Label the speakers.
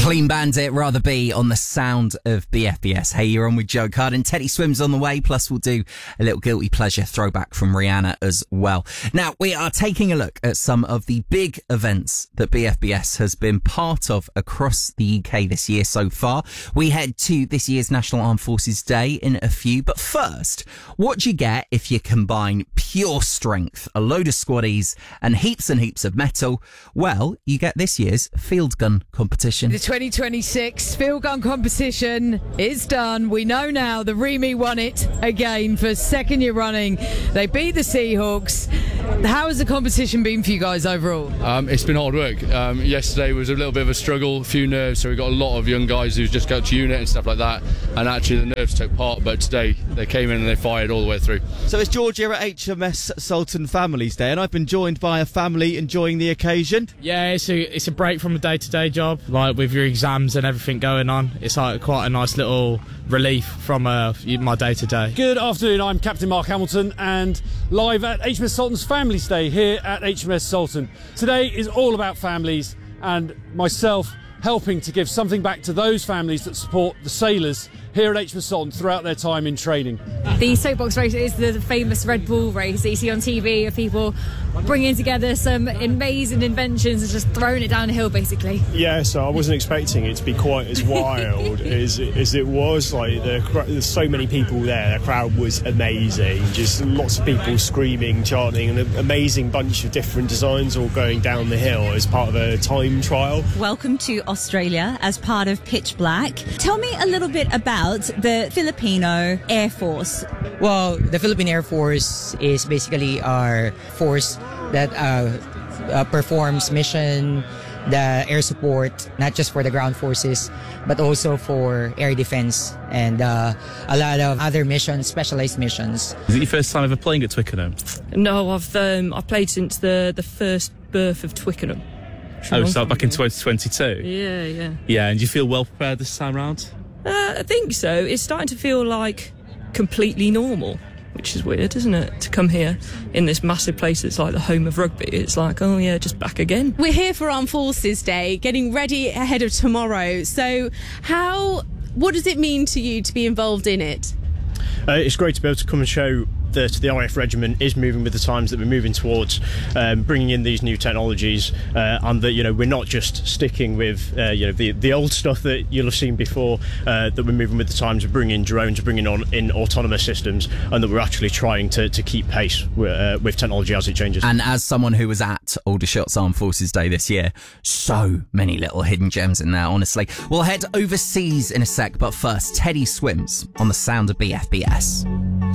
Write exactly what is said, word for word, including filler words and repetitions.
Speaker 1: Clean Bandit, Rather Be on the sound of B F B S. Hey, you're on with Joe Carden. Teddy Swims on the way, plus we'll do a little guilty pleasure throwback from Rihanna as well. Now, we are taking a look at some of the big events that B F B S has been part of across the U K this year so far. We head to this year's National Armed Forces Day in a few, but first, what do you get if you combine pure strength, a load of squaddies, and heaps and heaps of metal? Well, you get this year's field gun competition.
Speaker 2: The twenty twenty-six field gun competition is done. We know now the Remy won it again for second year running. They beat the Seahawks. How has the competition been for you guys overall?
Speaker 3: Um, it's been hard work. Um, yesterday was a little bit of a struggle, a few nerves, so we got a lot of young guys who just got to unit and stuff like that, and actually the nerves took part, but today they came in and they fired all the way through.
Speaker 4: So it's Georgia at H M S Sultan Families Day, and I've been joined by a family enjoying the occasion.
Speaker 5: Yeah, it's a, it's a break from a day-to-day job, like with your exams and everything going on. It's like quite a nice little relief from uh, my day-to-day.
Speaker 6: Good afternoon, I'm Captain Mark Hamilton, and live at H M S Sultan's Families Day here at H M S Sultan. Today is all about families and myself helping to give something back to those families that support the sailors here at H M S Sultan throughout their time in training.
Speaker 7: The soapbox race is the famous Red Bull race that you see on T V of people bringing together some amazing inventions and just throwing it down a hill, basically.
Speaker 8: Yeah, so I wasn't expecting it to be quite as wild as, as it was. Like, the, there's so many people there, the crowd was amazing, just lots of people screaming, chanting, and an amazing bunch of different designs all going down the hill as part of a time trial.
Speaker 9: Welcome to Australia as part of Pitch Black. Tell me a little bit about the Filipino Air Force.
Speaker 10: Well, the Philippine Air Force is basically our force that uh, uh, performs mission, the air support, not just for the ground forces, but also for air defense and uh, a lot of other missions, specialized missions.
Speaker 11: Is it your first time ever playing at Twickenham?
Speaker 12: No, I've um, I've played since the, the first birth of Twickenham.
Speaker 11: Oh, so back in twenty twenty-two?
Speaker 12: Yeah, yeah.
Speaker 11: Yeah, and do you feel well prepared this time round?
Speaker 12: Uh, I think so. It's starting to feel like completely normal, which is weird, isn't it? To come here in this massive place that's like the home of rugby. It's like, oh yeah, just back again.
Speaker 13: We're here for Armed Forces Day, getting ready ahead of tomorrow. So how, what does it mean to you to be involved in it?
Speaker 8: Uh, it's great to be able to come and show that the R A F regiment is moving with the times, that we're moving towards um, bringing in these new technologies, uh, and that, you know, we're not just sticking with uh, you know the the old stuff that you'll have seen before, uh, that we're moving with the times, we're bringing in drones, we're bringing on in autonomous systems, and that we're actually trying to, to keep pace with, uh, with technology as it changes.
Speaker 1: And as someone who was at Aldershot's Armed Forces Day this year, so many little hidden gems in there, honestly. We'll head overseas in a sec, but first, Teddy Swims on the sound of B F B S.